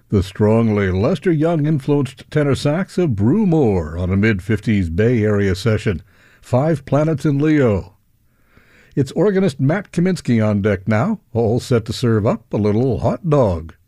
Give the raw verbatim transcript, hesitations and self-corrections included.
The strongly Lester Young-influenced tenor sax of Brew More on a mid-fifties Bay Area session. Five Planets in Leo. It's organist Matt Kaminsky on deck now, all set to serve up a little hot dog.